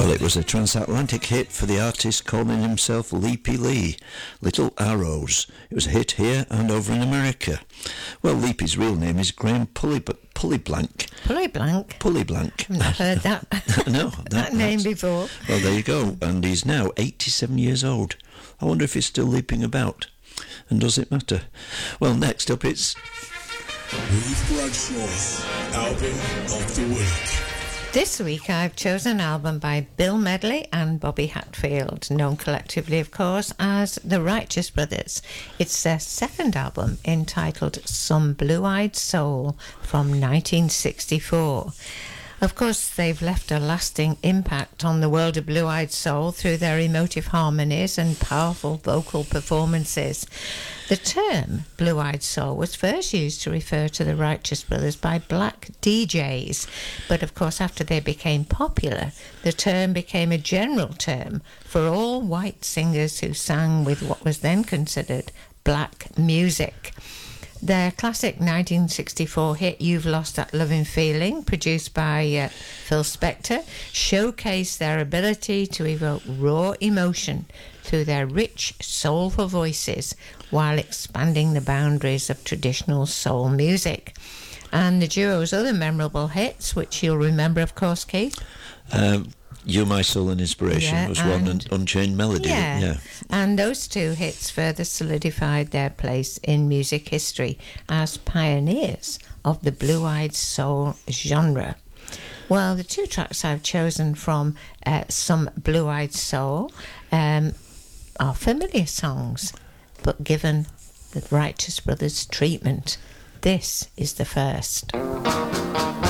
Well, it was a transatlantic hit for the artist calling himself Leapy Lee, Little Arrows. It was a hit here and over in America. Well, Leapy's real name is Graham Pullyblank. Pullyblank? Pullyblank. I've not heard that, No, that name before. Well, there you go. And he's now 87 years old. I wonder if he's still leaping about. And does it matter? Well, next up it's... Ruth Bradshaw's Album of the Week. This week I've chosen an album by Bill Medley and Bobby Hatfield, known collectively, of course, as the Righteous Brothers. It's their second album, entitled Some Blue-Eyed Soul, from 1964. Of course, they've left a lasting impact on the world of blue-eyed soul through their emotive harmonies and powerful vocal performances. The term blue-eyed soul was first used to refer to the Righteous Brothers by black DJs, but of course after they became popular, the term became a general term for all white singers who sang with what was then considered black music. Their classic 1964 hit You've Lost That Loving Feeling, produced by Phil Spector, showcased their ability to evoke raw emotion through their rich, soulful voices while expanding the boundaries of traditional soul music. And the duo's other memorable hits, which you'll remember, of course, Keith? You're My Soul and Inspiration was one, and Unchained Melody. Yeah, and those two hits further solidified their place in music history as pioneers of the blue-eyed soul genre. Well, the two tracks I've chosen from Some Blue-Eyed Soul are familiar songs, but given the Righteous Brothers treatment, this is the first.